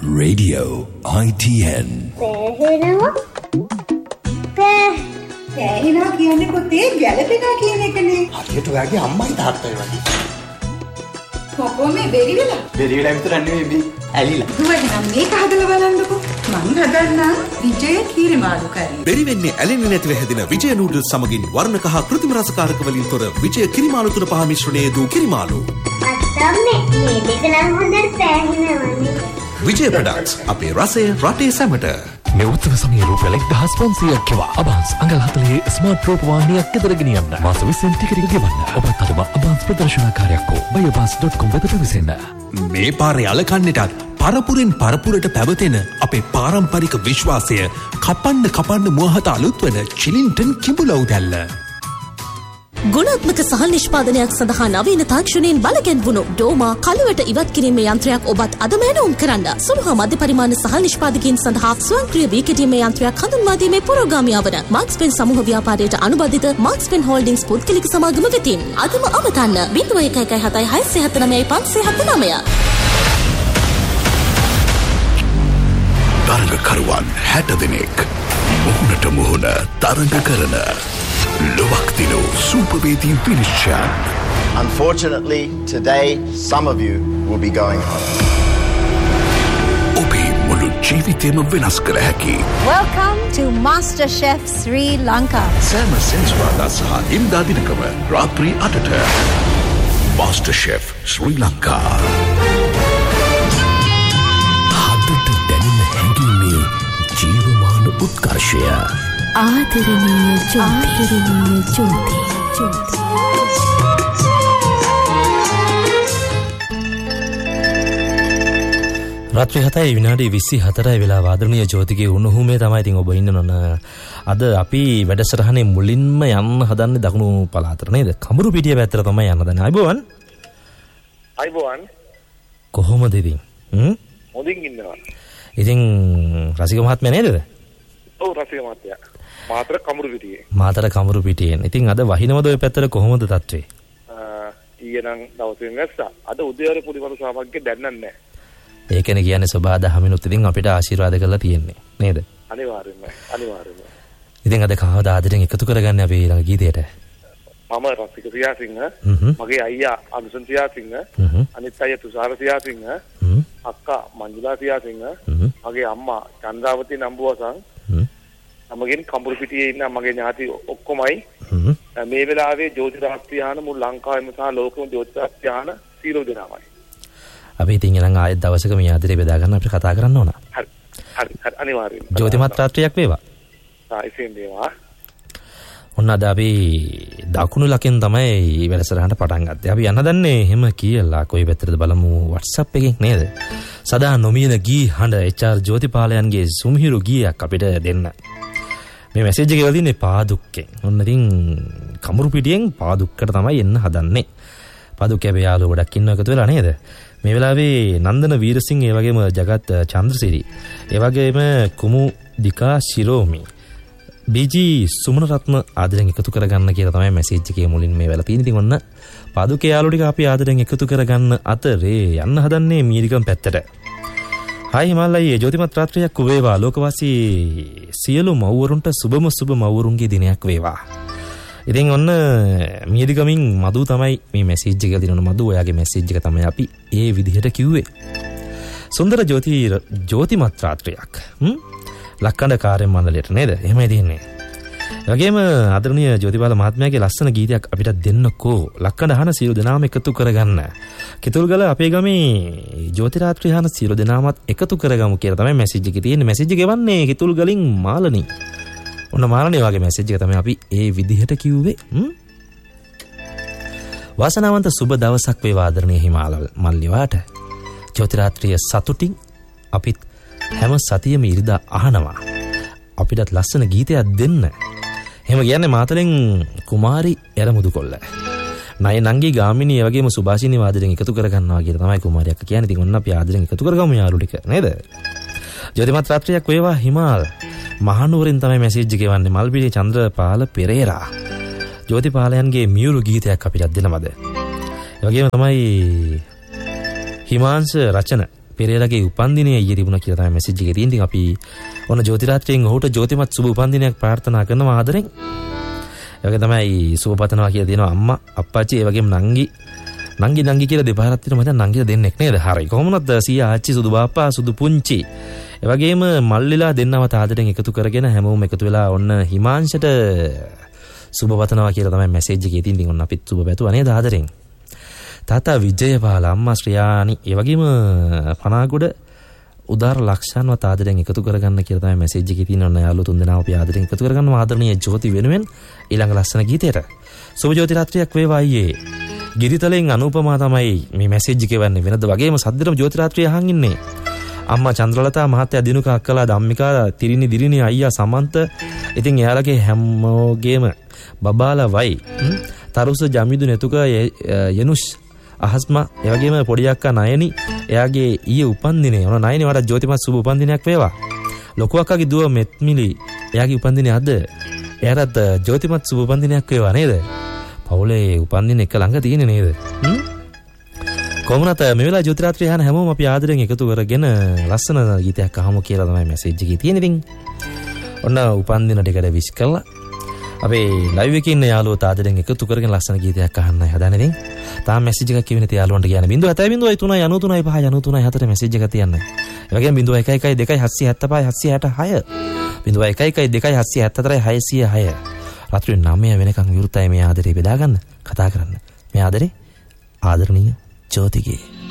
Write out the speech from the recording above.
Radio ITN. සෑහෙනවා කියන්නේ පුතේ ගැළපෙනවා කියන එකනේ. හරියට ඔයාගේ අම්මයි තාත්තයි වගේ. කොහොම බැරි වෙලා විතර නෙවෙයි ඇලිලා. දුවගෙන මේක හදලා බලන්නකෝ. මං හදන්නා විජය කීරිමාළු කරි. බැරි වෙන්නේ ඇලෙන්නේ නැතිව හැදෙන විජය නූඩල්ස් සමගින් වර්ණක හා කෘත්‍රිම රසකාරක වලින් තොර විජය කිරිමාළු තුන පහ මිශ්‍රණයේ දූ කිරිමාළු. අත්තම්නේ මේ දෙක නම් හොඳට පෑහිනවනේ. විජය ප්‍රොඩක්ට්ස් අපේ රසය රටේ සැමට. මේ උත්සව සමයේ රුපියල් 1500ක් කෙවා අබාන්ස් අඟල් 40 ස්මාර්ට් රූපවාහිනියක් ගෙදර ගෙනියන්න. මාස 20න් ටිකට් එක ගෙවන්න. ඔබත් අදම අබාන්ස් ප්‍රදර්ශනකාරයෙක් හෝ buyabans.com වෙත පැවිසෙන්න. මේ පාරේ අලකන්නටත් පරපුරෙන් පරපුරට පැවතෙන අපේ පාරම්පරික විශ්වාසය කපන්න මුවහත අලුත් වන චිලින්ටන් කිඹුලව් දැල්ල. ගුණාත්මක සහල් නිෂ්පාදනයක් සඳහා නවීන තාක්ෂණයෙන් බලගැන්වුණු ඩෝමා කළුවට ඉවත් කිරීමේ යන්ත්‍රයක් ඔබත් අදම ඇනවුම් කරන්න. සුළු හා මධ්‍ය පරිමාණ සහල් නිෂ්පාදකයන් සඳහා ස්වයංක්‍රීය වී කෙටීමේ යන්ත්‍රයක් හඳුන්වා දීමේ පුරෝගාමියා වන මාක්ස්පෙන් සමූහ ව්‍යාපාරයට අනුබද්ධිත මාක්ස්පෙන් හෝල්ඩින්ග්ස් පුද්ගලික සමාගම වෙතින් අදම අවතන්න 01176579. තරඟකරුවන් 60 දෙනෙක් මුහුණට මුහුණ තරඟ කරන ලොවක් දිනෝ සූපවේදී විනිශ්චයන්. Unfortunately, today some of you will be going home. ඔබේ මුළු ජීවිතේම වෙනස් කළ හැකි. Welcome to MasterChef Sri Lanka. සෑම සෙන්සුරාදා සහ ඉරිදා දිනකම රාත්‍රී 8ට MasterChef Sri Lanka. හදට දැනෙන හැඟීමේ ජීවමාන උත්කර්ෂය. ආදරණීය ජෝති. රාත්‍රී 7:24 වෙලාව ආදරණීය ජෝතිගේ උණුහුමේ තමයි ඉතින් ඔබ ඉන්න නොන. අද අපි වැඩසටහනේ මුලින්ම යන්න හදන්නේ දකුණු පළාතට නේද? කඹුරු පිටිය පැත්තට තමයි යන්න හදන්නේ. අයිබෝවන්. කොහොමද ඉතින්? හොඳින් ඉන්නවා. ඉතින් රසික මහත්මයා නේද? ඔව් රසික මහත්මයා. මාතර කඹුරු පිටියෙන්. ඉතින් අද වහිනවද ඔය පැත්තට කොහොමද තත්ත්වේ? ඊයේ නම් දවසේ නැස්සා. අද උදේවරු පුලිවරු සමග්ගේ දැන්නන්නේ නැහැ. ඒකනේ කියන්නේ සබා 10 මිනිත් ඉතින් අපිට ආශිර්වාද කරලා තියෙන්නේ නේද? අනිවාර්යයෙන්ම. ඉතින් අද කවදාද ආදරෙන් එකතු කරගන්නේ අපි ඊළඟ ගීතයට? මම රසික සියාසිංහ, මගේ අයියා අනුසන් සියාසිංහ, අනිත් අයියා තුෂාර සියාසිංහ, අක්කා මංජුලා සියාසිංහ, මගේ අම්මා චන්ද්‍රාවති නම්බුවසන් මගෙන් කඹුරු පිටියේ ඉන්න මගේ ඥාති ඔක්කොමයි මේ වෙලාවේ ජෝතිරාත්‍රියාන මුළු ලංකාවෙම සහ ලෝකෙම ජෝතිරාත්‍රියාන සීලෝ දෙනාමයි. අපි ඉතින් ඊළඟ ආයෙත් දවසක මේ ආදරේ බෙදා ගන්න අපිට කතා කරන්න ඕන. හරි අනිවාර්යයෙන්. ජෝතිමත් රාත්‍රියක් වේවා. එසේම වේවා. ඔන්න අද අපි දකුණු ලකෙන් තමයි වැඩසටහනට පටන් ගත්තේ. අපි යන්න දන්නේ එහෙම කියලා කොයි පැත්තටද බලමු WhatsApp එකෙන් නේද? සදා නොමියන ගී හඬ HR ජෝතිපාලයන්ගේ සුමිහිරු ගීයක් අපිට දෙන්න. මේ මැසේජ් එක ගෙවලා තින්නේ පාදුක්කෙන්. ඔන්න ඉතින් කඹුරු පිටියෙන් පාදුක්කට තමයි එන්න හදන්නේ. පාදුක්කේ අපි යාළුවෝ ගොඩක් ඉන්නව එකතු වෙලා නේද? මේ වෙලාවේ නන්දන වීරසිංහ ඒ වගේම ජගත් චන්ද්‍රසිරි ඒ වගේම කුමුදිකා ශිරෝමි බීජී සුමන රත්න ආදරෙන් එකතු කරගන්න කියලා තමයි මැසේජ් එකේ මුලින් මේ වෙලා තියෙන. ඉතින් ඔන්න පාදුකේ යාළුවෝ ටික අපි ආදරෙන් එකතු කරගන්න අතරේ යන්න හදන්නේ මීරිගම් පැත්තට. හායි හිමාලයේ ජෝතිමත් රාත්‍රියක් වේවා. ලෝකවාසී සියලු මව්වරුන්ට සුබම සුබ මව්වරුන්ගේ දිනයක් වේවා. ඉතින් ඔන්න මීරිගමින් මදු තමයි මේ මැසේජ් එක දිනන මදු ඔයාගේ මැසේජ් එක තමයි අපි ඒ විදිහට කිව්වේ. සුන්දර ජෝතිමත් රාත්‍රියක්. ලක්කඩ කාර්ය මණ්ඩලයට නේද? එහෙමයි දෙන්නේ. ඒ වගේම ආදරණීය ජෝතිපාල මහත්මයාගේ ලස්සන ගීතයක් අපිට දෙන්නකෝ. ලක්කඩ අහන සියලු දෙනාම එකතු කරගන්න. කිතුල්ගල අපේ ගමේ ජෝති රාත්‍රී අහන සියලු දෙනාමත් එකතු කරගමු කියලා තමයි මැසේජ් එකේ තියෙන්නේ. මැසේජ් එක එවන්නේ කිතුල්ගලින් මාළනී. ඔන්න මාළනී වගේ මැසේජ් එක තමයි අපි ඒ විදිහට කිව්වේ. වාසනාවන්ත සුබ දවසක් වේවා ආදරණීය හිමාල මල්ලිවාට. ජෝති රාත්‍රිය සතුටින් අපිත් හැම සතියෙම ඉරිදා අහනවා. අපිටත් ලස්සන ගීතයක් දෙන්න. එහෙම කියන්නේ මාතලෙන් කුමාරි එරමුදු කොල්ල. නයි නංගි ගාමිණී ඒ වගේම සුභාෂිනී ආදරෙන් එකතු කරගන්නවා කියලා තමයි කුමාරි අක්කා කියන්නේ. ඉතින් ඔන්න අපි ආදරෙන් එකතු කරගමු යාළු ටික නේද? ජෝතිමත් රාත්‍රියක් වේවා හිමාල්. මහනුවරින් තමයි මැසේජ් එක එවන්නේ. මල්පිටිය චන්ද්‍රපාල පෙරේරා. ජෝතිපාලයන්ගේ මියුරු ගීතයක් අපිට දෙනවද? ඒ වගේම තමයි හිමාංශ රචන පෙරේරාගේ උපන්දිනය ඊයේ තිබුණා කියලා තමයි මැසේජ් එකේ තියෙන. ඉතින් අපි ඔන්න ජෝතිරාත්‍රියෙන් ඔහුට ජෝතිමත් සුබ උපන්දිනයක් ප්‍රාර්ථනා කරනවා ආදරෙන්. ඒ වගේ තමයි සුබ පතනවා කියලා දෙනවා අම්මා, අප්පච්චි, ඒ වගේම නංගි කියලා දෙපාරක් තියෙනවා. මම දැන් නංගිලා දෙන්නෙක් නේද? හරි. කොහොමනොත් සීයා ආච්චි, සුදු බාප්පා, සුදු පුංචි. ඒ වගේම මල්ලිලා දෙන්නවත් ආදරෙන් එකතු කරගෙන හැමෝම එකතු වෙලා ඔන්න හිමාංශට සුබ පතනවා කියලා තමයි මැසේජ් එකේ තියෙන. ඉතින් ඔන්න අපිත් සුබ පැතුවා නේද ආදරෙන්. තාතා විජයපාල, අම්මා ශ්‍රියානි, ඒ වගේම පනාගොඩ උදාර ලක්ෂණවත් ආදරෙන් එකතු කරගන්න කියලා තමයි මැසේජ් එකේ තියෙන. ඔන්න යාළුවෝ තුන්දෙනාම අපි ආදරෙන් එකතු කරගන්නවා ආදරණීය ජෝති වෙනුවෙන් ඊළඟ ලස්සන ගීතයට. සුබ ජෝති රාත්‍රියක් වේවා අයියේ. ගිරිතලෙන් අනුපමා තමයි මේ මැසේජ් එක වෙන්නේ. වෙනද වගේම සද්දෙම ජෝති රාත්‍රිය අහන් ඉන්නේ. අම්මා චන්ද්‍රලතා, මහත්තයා දිනුකා, අක්කලා ධම්මිකා, තිරිනි අයියා සමන්ත, ඉතින් එයාලගේ හැමෝගේම බබාලා වයි, තරුස, ජමිදු, නෙතුක, යනුෂ්, අහස්මා, ඒ වගේම පොඩි අක්කා නයනි, එයාගේ ඊයේ උපන්දිනේ. ඔන නයනි වඩා ජෝතිමත් සුබ උපන්දිනයක් වේවා. ලොකු අක්කාගේ දුව මෙත්මිලි, එයාගේ උපන්දිනේ අද. එයාටත් ජෝතිමත් සුබ උපන්දිනයක් වේවා නේද? පවුලේ උපන්දින එක ළඟ තියෙන්නේ නේද? කොමුණත් මේ වෙලාවේ ජෝතිරාත්‍රිය යන හැමෝම අපි ආදරෙන් එකතු කරගෙන ලස්සන ගීතයක් අහමු කියලා තමයි මැසේජ් එකේ තියෙන්නේ. ඉතින් ඔන්න උපන්දින ටිකට විශ් කළා. අපේ ලයිව් එකේ ඉන්න යාළුවෝ ආදරෙන් එකතු කරගෙන ලස්සන ගීතයක් අහන්නයි හදන්නේ. ඉතින් තාම මැසේජ් එකක් කියවෙන තිය යාළුවන්ට කියන්න 070 මැසේජ් එකක් තියන්න. ඒ වගේම 011 2 756 රාත්‍රී 9 වෙනකන් විවෘතයි මේ ආදරේ බෙදා ගන්න, කතා කරන්න. මේ ආදරේ ආදරණීය ජෝතිගේ